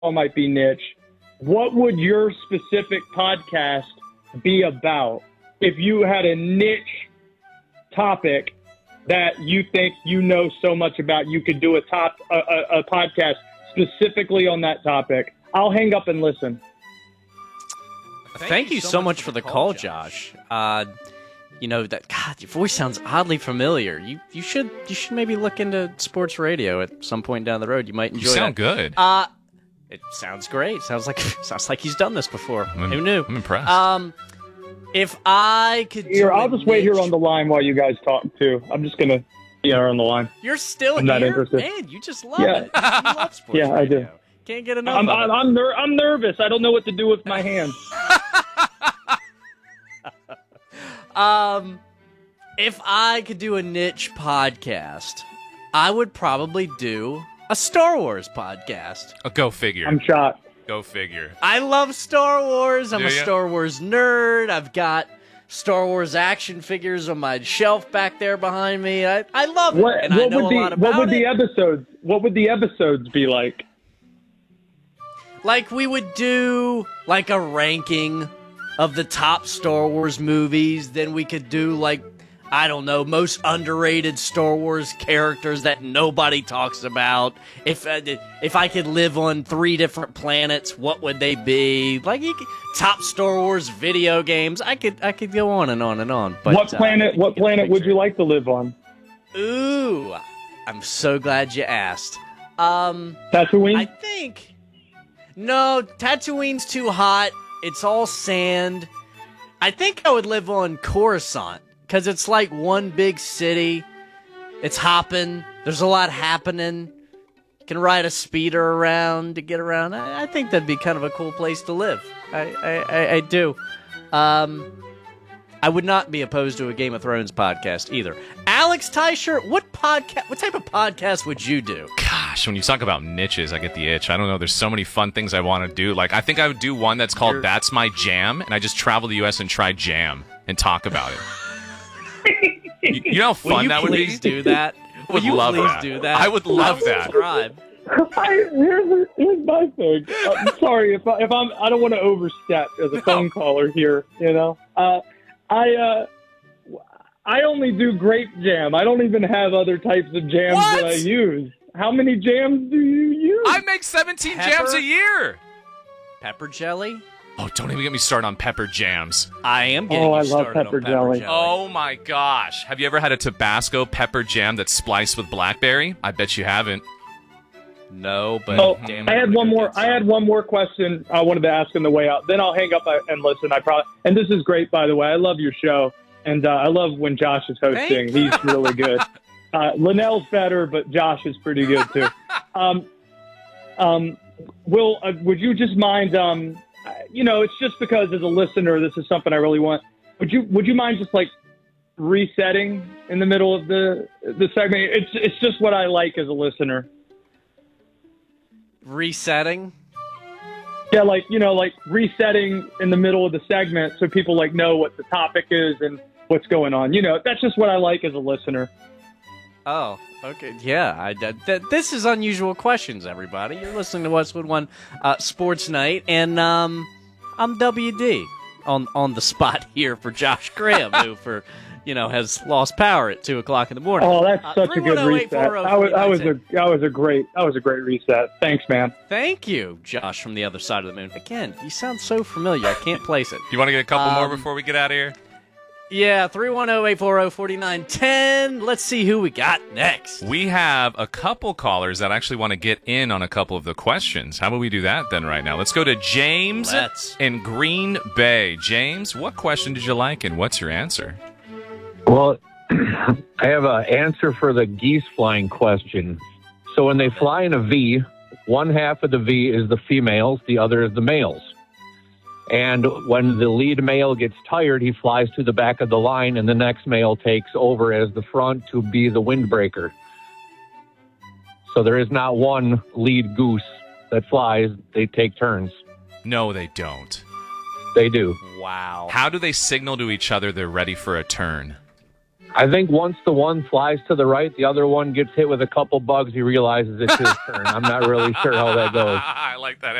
might be niche. What would your specific podcast be about if you had a niche topic that you think you know so much about? You could do a podcast specifically on that topic. I'll hang up and listen. Thank you so much for the call, Josh. You know that God, your voice sounds oddly familiar. You should maybe look into sports radio at some point down the road. You might enjoy. You sound good. It sounds great. Sounds like he's done this before. Who knew? I'm impressed. If I could I'll just wait here on the line while you guys talk too. I'm just gonna be here on the line. You're still I'm here, not interested. man. You just love it. You love sports Yeah, radio. I do. Can't get enough. I'm nervous. I don't know what to do with my hands. If I could do a niche podcast, I would probably do a Star Wars podcast. Oh, go figure. I'm shocked. Go figure. I love Star Wars. I'm Do a ya? Star Wars nerd. I've got Star Wars action figures on my shelf back there behind me. I love it, and I know a lot about What would it. the episodes? What would the episodes be like? Like, we would do, like, a ranking of the top Star Wars movies. Then we could do, like, I don't know, most underrated Star Wars characters that nobody talks about. If I could live on 3 different planets, what would they be? Like, top Star Wars video games. I could go on and on and on. But, What planet would you like to live on? Ooh, I'm so glad you asked. Tatooine? I think... No, Tatooine's too hot. It's all sand. I think I would live on Coruscant, because it's like one big city. It's hopping. There's a lot happening. You can ride a speeder around to get around. I think that'd be kind of a cool place to live. I do. I would not be opposed to a Game of Thrones podcast either. Alex Teicher, what type of podcast would you do? Gosh, when you talk about niches, I get the itch. I don't know. There's so many fun things I want to do. Like, I think I would do one that's called That's My Jam, and I just travel the U.S. and try jam and talk about it. you know how fun that would be? Will you please do that? Would love that. do that? I would love that. Subscribe. Here's my thing. I'm sorry if I don't want to overstep as a phone caller here. You know, I only do grape jam. I don't even have other types of jams that I use. How many jams do you use? I make 17 jams a year. Pepper jelly? Oh, don't even get me started on pepper jams. I am getting I you love started pepper on jelly. Oh my gosh. Have you ever had a Tabasco pepper jam that's spliced with blackberry? I bet you haven't. No, but Oh, damn it, I had I'm one gonna more. get I had some. one more question I wanted to ask on the way out. Then I'll hang up and listen. And this is great, by the way. I love your show, and I love when Josh is hosting. Thank you. He's really good. Linnell's better, but Josh is pretty good too. Will, would you just mind? It's just because as a listener, this is something I really want. Would you mind just like resetting in the middle of the segment? It's just what I like as a listener. Resetting? Yeah, like resetting in the middle of the segment so people know what the topic is and what's going on. That's just what I like as a listener. Oh, okay. Yeah, this is Unusual Questions, everybody. You're listening to Westwood One Sports Night, and I'm WD on the spot here for Josh Graham, who has lost power at 2:00 in the morning. Oh, that's such a good reset. That was a great reset. Thanks, man. Thank you, Josh from the other side of the moon. Again, you sound so familiar. I can't place it. You want to get a couple more before we get out of here? Yeah, 310-840-4910. Let's see who we got next. We have a couple callers that actually want to get in on a couple of the questions. How about we do that then right now? Let's go to James in Green Bay. James, what question did you like and what's your answer? Well, I have an answer for the geese flying question. So when they fly in a V, one half of the V is the females, the other is the males. And when the lead male gets tired, he flies to the back of the line, and the next male takes over as the front to be the windbreaker. So there is not one lead goose that flies. They take turns. No, they don't. They do. Wow. How do they signal to each other they're ready for a turn? I think once the one flies to the right, the other one gets hit with a couple bugs, he realizes it's his turn. I'm not really sure how that goes. I like that